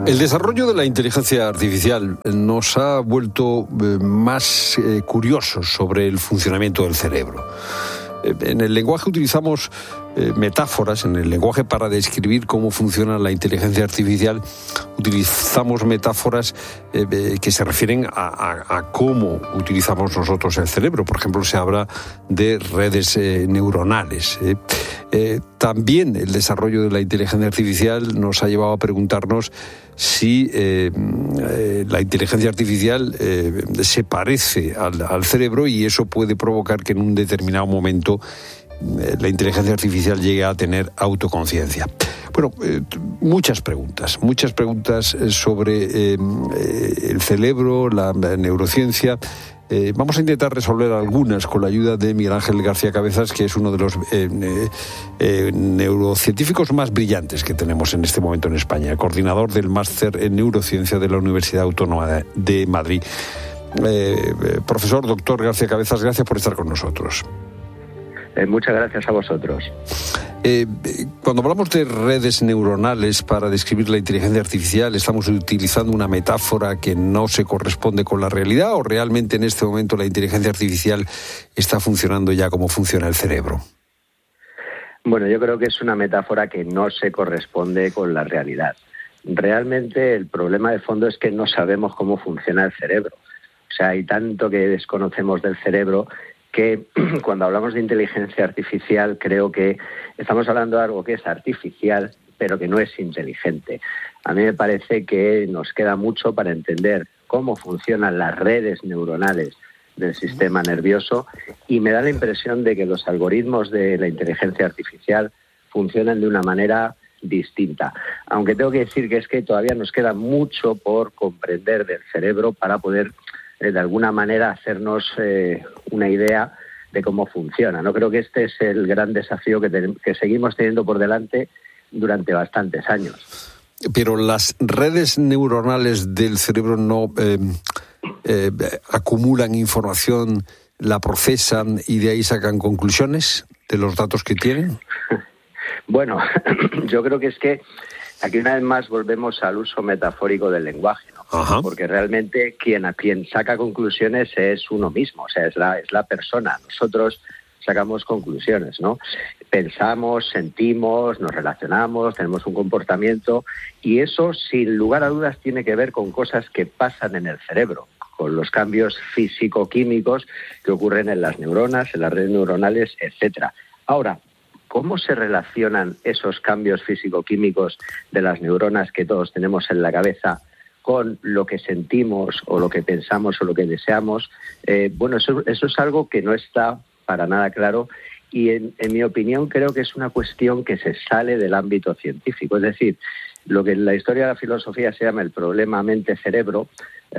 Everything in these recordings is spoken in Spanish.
El desarrollo de la inteligencia artificial nos ha vuelto más curiosos sobre el funcionamiento del cerebro. En el lenguaje utilizamos metáforas, en el lenguaje para describir cómo funciona la inteligencia artificial, utilizamos metáforas que se refieren a cómo utilizamos nosotros el cerebro. Por ejemplo, se habla de redes neuronales. También el desarrollo de la inteligencia artificial nos ha llevado a preguntarnos si la inteligencia artificial se parece al cerebro, y eso puede provocar que en un determinado momento la inteligencia artificial llegue a tener autoconciencia. Bueno, muchas preguntas sobre el cerebro, la neurociencia. Vamos a intentar resolver algunas con la ayuda de Miguel Ángel García Cabezas, que es uno de los neurocientíficos más brillantes que tenemos en este momento en España, coordinador del máster en neurociencia de la Universidad Autónoma de Madrid. Profesor, doctor García Cabezas, gracias por estar con nosotros. Muchas gracias a vosotros. Cuando hablamos de redes neuronales para describir la inteligencia artificial, ¿estamos utilizando una metáfora que no se corresponde con la realidad, o realmente en este momento la inteligencia artificial está funcionando ya como funciona el cerebro? Bueno, yo creo que es una metáfora que no se corresponde con la realidad. Realmente el problema de fondo es que no sabemos cómo funciona el cerebro. O sea, hay tanto que desconocemos del cerebro que cuando hablamos de inteligencia artificial creo que estamos hablando de algo que es artificial, pero que no es inteligente. A mí me parece que nos queda mucho para entender cómo funcionan las redes neuronales del sistema nervioso, y me da la impresión de que los algoritmos de la inteligencia artificial funcionan de una manera distinta. Aunque tengo que decir que es que todavía nos queda mucho por comprender del cerebro para poder de alguna manera hacernos una idea de cómo funciona, ¿no? Creo que este es el gran desafío que seguimos teniendo por delante durante bastantes años. Pero las redes neuronales del cerebro no acumulan información, la procesan y de ahí sacan conclusiones de los datos que tienen. Bueno, yo creo que es que aquí una vez más volvemos al uso metafórico del lenguaje, ¿no? Ajá. Porque realmente quien saca conclusiones es uno mismo, o sea, es la persona. Nosotros sacamos conclusiones, ¿no? Pensamos, sentimos, nos relacionamos, tenemos un comportamiento, y eso, sin lugar a dudas, tiene que ver con cosas que pasan en el cerebro, con los cambios físico-químicos que ocurren en las neuronas, en las redes neuronales, etcétera. Ahora, ¿cómo se relacionan esos cambios físico-químicos de las neuronas que todos tenemos en la cabeza con lo que sentimos o lo que pensamos o lo que deseamos? Bueno, eso es algo que no está para nada claro, y en mi opinión creo que es una cuestión que se sale del ámbito científico. Es decir, lo que en la historia de la filosofía se llama el problema mente-cerebro,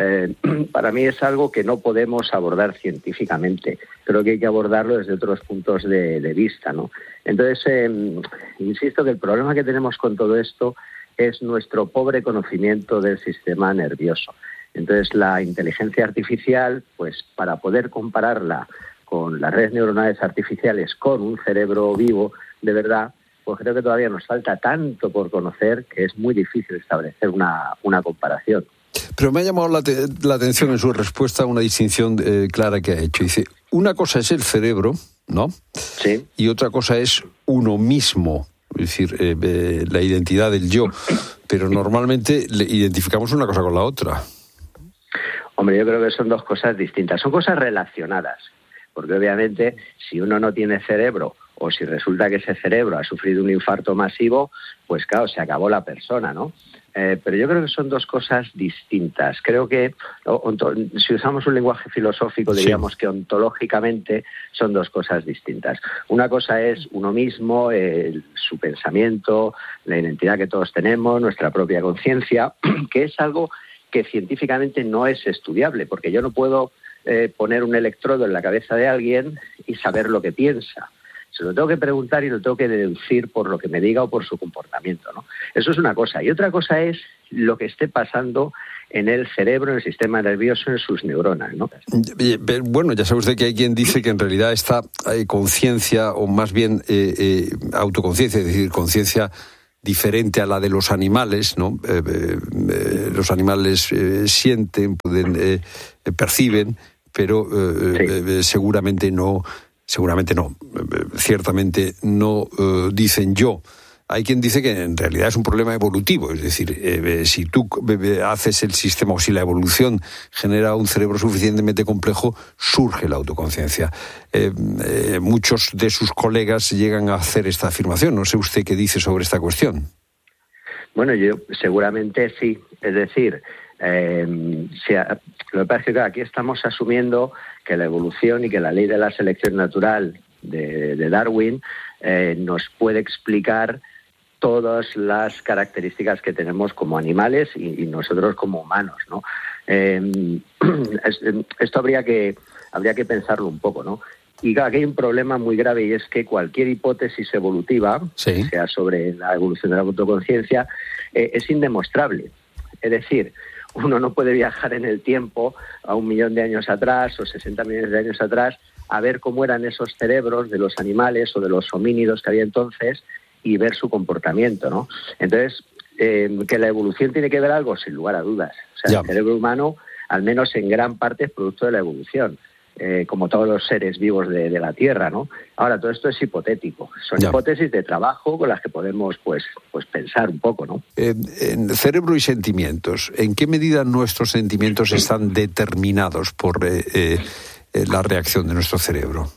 para mí es algo que no podemos abordar científicamente. Creo que hay que abordarlo desde otros puntos de vista, ¿no? Entonces, insisto que el problema que tenemos con todo esto es nuestro pobre conocimiento del sistema nervioso. Entonces, la inteligencia artificial, pues para poder compararla con las redes neuronales artificiales, con un cerebro vivo, de verdad, pues creo que todavía nos falta tanto por conocer que es muy difícil establecer una comparación. Pero me ha llamado la atención en su respuesta una distinción clara que ha hecho. Dice, una cosa es el cerebro, ¿no? Sí. Y otra cosa es uno mismo, es decir, la identidad del yo. Pero normalmente identificamos una cosa con la otra. Hombre, yo creo que son dos cosas distintas. Son cosas relacionadas. Porque obviamente, si uno no tiene cerebro, o si resulta que ese cerebro ha sufrido un infarto masivo, pues claro, se acabó la persona, ¿no? Pero yo creo que son dos cosas distintas. Creo que, si usamos un lenguaje filosófico, diríamos que ontológicamente son dos cosas distintas. Una cosa es uno mismo, su pensamiento, la identidad que todos tenemos, nuestra propia conciencia, que es algo que científicamente no es estudiable, porque yo no puedo poner un electrodo en la cabeza de alguien y saber lo que piensa. Se lo tengo que preguntar y lo tengo que deducir por lo que me diga o por su comportamiento, ¿no? Eso es una cosa. Y otra cosa es lo que esté pasando en el cerebro, en el sistema nervioso, en sus neuronas, ¿no? Bueno, ya sabe usted que hay quien dice que en realidad esta conciencia, o más bien autoconciencia, es decir, conciencia diferente a la de los animales, ¿no? Los animales sienten, pueden, perciben, pero seguramente no, ciertamente no dicen yo. Hay quien dice que en realidad es un problema evolutivo, es decir, si tú haces el sistema o si la evolución genera un cerebro suficientemente complejo, surge la autoconciencia. Muchos de sus colegas llegan a hacer esta afirmación. No sé usted qué dice sobre esta cuestión. Bueno, yo seguramente sí. Es decir, lo que pasa es que aquí estamos asumiendo que la evolución y que la ley de la selección natural de Darwin nos puede explicar todas las características que tenemos como animales y nosotros como humanos, ¿no? Esto habría que pensarlo un poco, ¿no? Y claro, aquí hay un problema muy grave y es que cualquier hipótesis evolutiva, sea sobre la evolución de la autoconciencia, es indemostrable. Es decir, uno no puede viajar en el tiempo a 1 millón de años atrás o 60 millones de años atrás a ver cómo eran esos cerebros de los animales o de los homínidos que había entonces y ver su comportamiento, ¿no? Entonces, que la evolución tiene que ver algo, sin lugar a dudas. O sea, el cerebro humano, al menos en gran parte, es producto de la evolución, como todos los seres vivos de la Tierra, ¿no? Ahora, todo esto es hipotético. Son hipótesis de trabajo con las que podemos, pues pensar un poco, ¿no? En cerebro y sentimientos, ¿en qué medida nuestros sentimientos están determinados por la reacción de nuestro cerebro?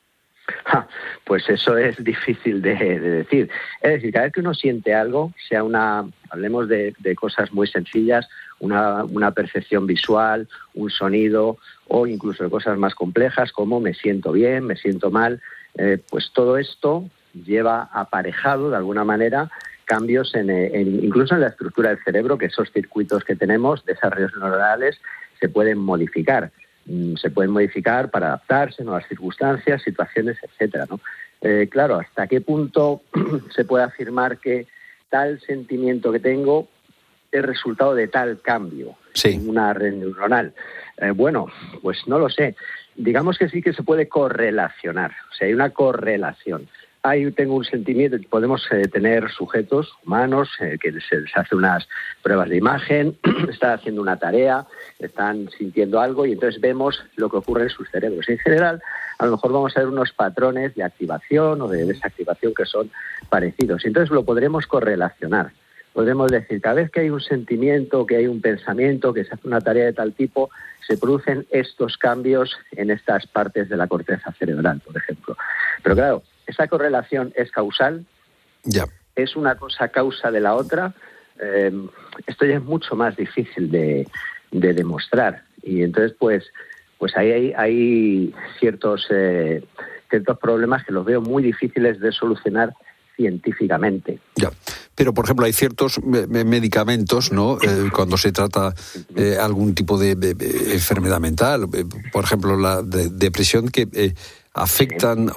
Pues eso es difícil de decir. Es decir, cada vez que uno siente algo, hablemos de cosas muy sencillas, una percepción visual, un sonido o incluso de cosas más complejas como me siento bien, me siento mal, pues todo esto lleva aparejado de alguna manera cambios incluso en la estructura del cerebro, que esos circuitos que tenemos, desarrollos neuronales, se pueden modificar. Se pueden modificar para adaptarse a nuevas circunstancias, situaciones, etcétera, ¿no? Claro, ¿hasta qué punto se puede afirmar que tal sentimiento que tengo es resultado de tal cambio en una red neuronal? Bueno, pues no lo sé. Digamos que sí que se puede correlacionar, o sea, hay una correlación. Ahí tengo un sentimiento, podemos tener sujetos humanos que se les hace unas pruebas de imagen, están haciendo una tarea, están sintiendo algo y entonces vemos lo que ocurre en sus cerebros. En general, a lo mejor vamos a ver unos patrones de activación o de desactivación que son parecidos. Y entonces lo podremos correlacionar. Podremos decir, cada vez que hay un sentimiento, que hay un pensamiento, que se hace una tarea de tal tipo, se producen estos cambios en estas partes de la corteza cerebral, por ejemplo. Pero claro, ¿esa correlación es causal? ¿Es una cosa causa de la otra? Esto ya es mucho más difícil de demostrar. Y entonces, pues ahí hay ciertos problemas que los veo muy difíciles de solucionar científicamente. Pero, por ejemplo, hay ciertos medicamentos, ¿no? Cuando se trata algún tipo de enfermedad mental, por ejemplo, la depresión, que afectan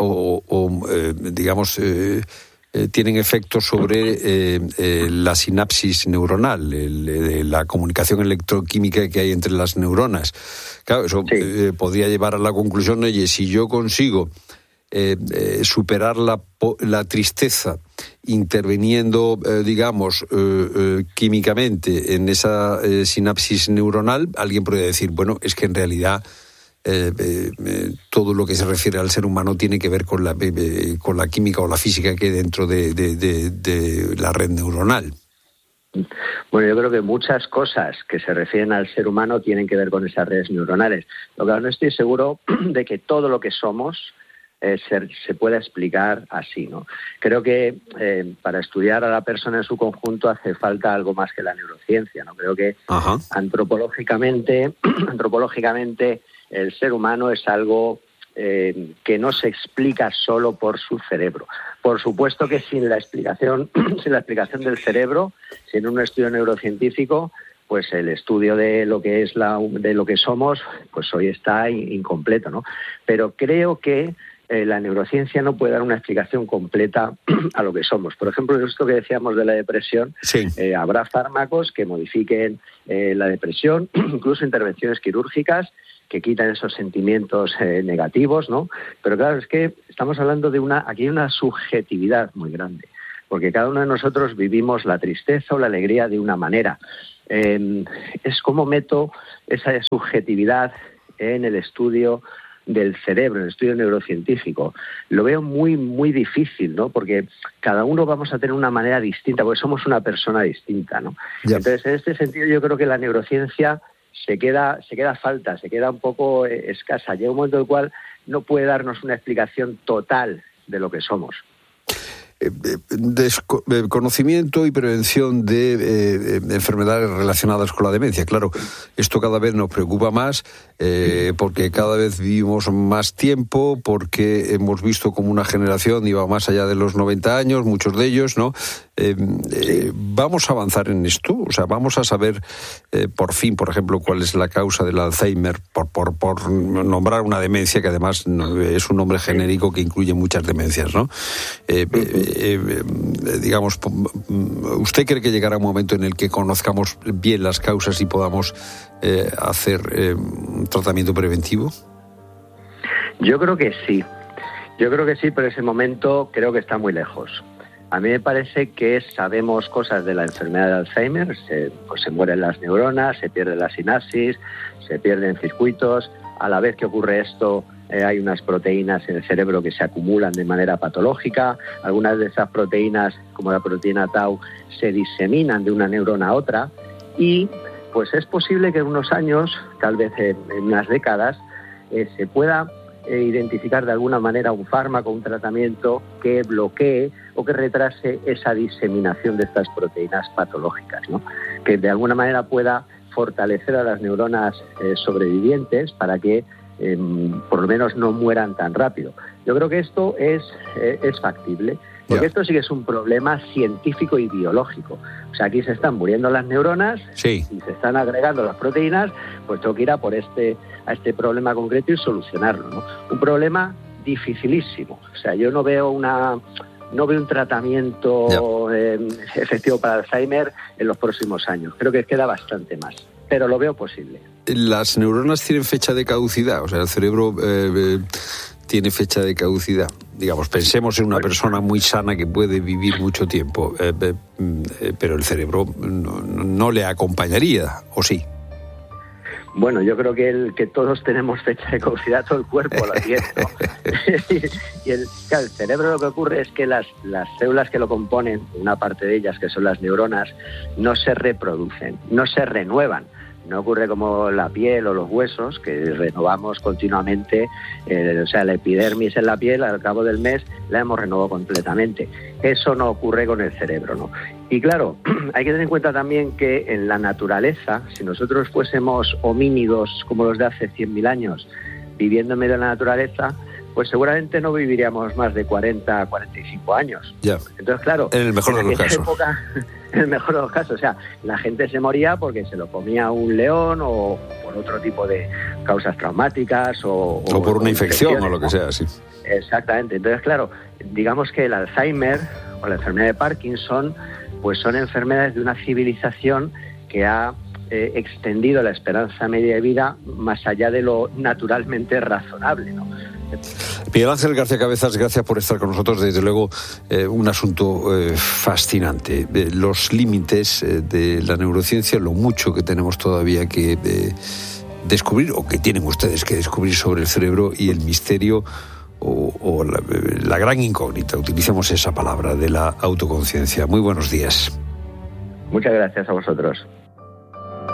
tienen efectos sobre la sinapsis neuronal, la comunicación electroquímica que hay entre las neuronas. Claro, eso podría llevar a la conclusión, oye, si yo consigo superar la tristeza interviniendo, químicamente en esa sinapsis neuronal, alguien podría decir, bueno, es que en realidad todo lo que se refiere al ser humano tiene que ver con la química o la física que hay dentro de la red neuronal. Bueno, yo creo que muchas cosas que se refieren al ser humano tienen que ver con esas redes neuronales. Lo que no estoy seguro de que todo lo que somos se pueda explicar así, ¿no? Creo que para estudiar a la persona en su conjunto hace falta algo más que la neurociencia, ¿no? Creo que antropológicamente el ser humano es algo que no se explica solo por su cerebro. Por supuesto que sin la explicación del cerebro, sin un estudio neurocientífico, pues el estudio de lo que es de lo que somos, pues hoy está incompleto, ¿no? Pero creo que la neurociencia no puede dar una explicación completa a lo que somos. Por ejemplo, esto que decíamos de la depresión, habrá fármacos que modifiquen la depresión, incluso intervenciones quirúrgicas que quitan esos sentimientos negativos, ¿no? Pero claro, es que estamos hablando aquí hay una subjetividad muy grande. porque cada uno de nosotros vivimos la tristeza o la alegría de una manera. Es como meto esa subjetividad en el estudio del cerebro, en el estudio neurocientífico. Lo veo muy, muy difícil, ¿no? Porque cada uno vamos a tener una manera distinta, porque somos una persona distinta, ¿no? Ya. Entonces, en este sentido, yo creo que la neurociencia se queda falta, se queda un poco escasa. Llega un momento en el cual no puede darnos una explicación total de lo que somos. Conocimiento y prevención de enfermedades relacionadas con la demencia. Claro, esto cada vez nos preocupa más porque cada vez vivimos más tiempo, porque hemos visto como una generación iba más allá de los 90 años, muchos de ellos, ¿no? ¿Vamos a avanzar en esto? O sea, ¿vamos a saber por fin, por ejemplo, cuál es la causa del Alzheimer, por nombrar una demencia que además es un nombre genérico que incluye muchas demencias, ¿no? Digamos, ¿usted cree que llegará un momento en el que conozcamos bien las causas y podamos hacer un tratamiento preventivo? Yo creo que sí, pero ese momento creo que está muy lejos. A mí me parece que sabemos cosas de la enfermedad de Alzheimer, se mueren las neuronas, se pierde la sinapsis, se pierden circuitos. A la vez que ocurre esto, hay unas proteínas en el cerebro que se acumulan de manera patológica. Algunas de esas proteínas, como la proteína tau, se diseminan de una neurona a otra. Y pues es posible que en unos años, tal vez en unas décadas, se pueda identificar de alguna manera un fármaco, un tratamiento que bloquee o que retrase esa diseminación de estas proteínas patológicas, ¿no? Que de alguna manera pueda fortalecer a las neuronas sobrevivientes para que por lo menos no mueran tan rápido. Yo creo que esto es factible, porque esto sí que es un problema científico y biológico. O sea, aquí se están muriendo las neuronas y se están agregando las proteínas, pues tengo que ir a este problema concreto y solucionarlo, ¿no? Un problema dificilísimo. O sea, yo no veo un tratamiento efectivo para Alzheimer en los próximos años. Creo que queda bastante más, pero lo veo posible. ¿Las neuronas tienen fecha de caducidad? O sea, el cerebro tiene fecha de caducidad. Digamos, pensemos en una persona muy sana que puede vivir mucho tiempo, pero el cerebro no le acompañaría, ¿o sí? Bueno, yo creo que todos tenemos fecha de caducidad, todo el cuerpo la tiene, ¿no? Y el cerebro, lo que ocurre es que las células que lo componen, una parte de ellas, que son las neuronas, no se reproducen, no se renuevan. No ocurre como la piel o los huesos, que renovamos continuamente, o sea, la epidermis en la piel, al cabo del mes, la hemos renovado completamente. Eso no ocurre con el cerebro, ¿no? Y claro, hay que tener en cuenta también que en la naturaleza, si nosotros fuésemos homínidos como los de hace 100.000 años, viviendo en medio de la naturaleza, pues seguramente no viviríamos más de 40, 45 años. Ya. Entonces, claro, en el mejor de los casos. En el mejor de los casos, o sea, la gente se moría porque se lo comía un león o por otro tipo de causas traumáticas o por una infección o lo que sea, sí. Exactamente. Entonces, claro, digamos que el Alzheimer o la enfermedad de Parkinson, pues son enfermedades de una civilización que ha extendido la esperanza media de vida más allá de lo naturalmente razonable, ¿no? Miguel Ángel García Cabezas, gracias por estar con nosotros. Desde luego, un asunto fascinante. Los límites de la neurociencia, lo mucho que tenemos todavía que descubrir, o que tienen ustedes que descubrir sobre el cerebro, y el misterio o la gran incógnita, utilicemos esa palabra, de la autoconciencia. Muy buenos días. Muchas gracias a vosotros.